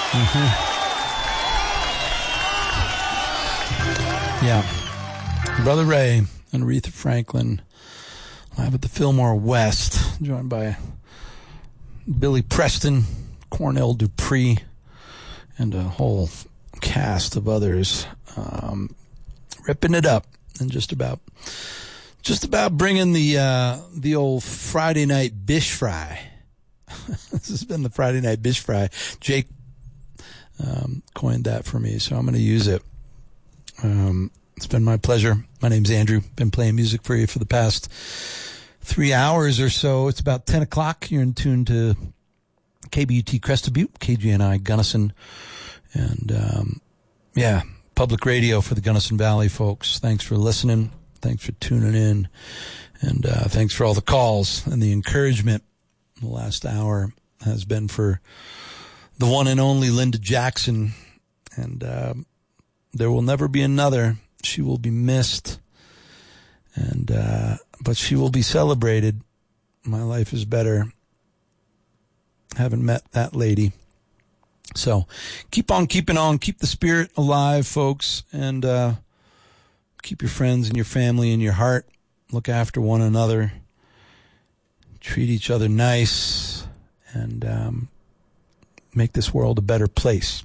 Yeah. Brother Ray and Aretha Franklin live at the Fillmore West, joined by Billy Preston, Cornell Dupree, and a whole cast of others, ripping it up and just about bringing the old Friday night bish fry. This has been the Friday night bish fry. Jake coined that for me, so I'm going to use it. It's been my pleasure. My name's Andrew. Been playing music for you for the past 3 hours or so. It's about 10 o'clock. You're in tune to KBUT Crested Butte, KGNI Gunnison, and public radio for the Gunnison Valley folks. Thanks for listening. Thanks for tuning in, and thanks for all the calls and the encouragement. The last hour has been for the one and only Linda Jackson, and there will never be another. She will be missed, and but she will be celebrated. My life is better. Haven't met that lady. So keep on keeping on. Keep the spirit alive, folks, and keep your friends and your family in your heart. Look after one another. Treat each other nice, and make this world a better place.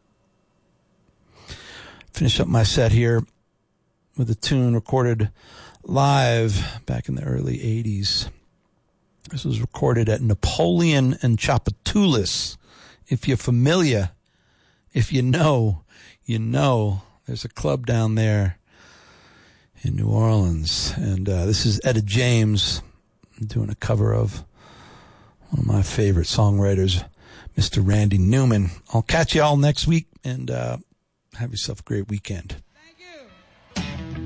Finish up my set here with a tune recorded live back in the early 80s. This was recorded at Napoleon and Tchoupitoulas. If you're familiar, if you know, you know. There's a club down there in New Orleans. And this is Etta James doing a cover of one of my favorite songwriters, Mr. Randy Newman. I'll catch you all next week, and have yourself a great weekend.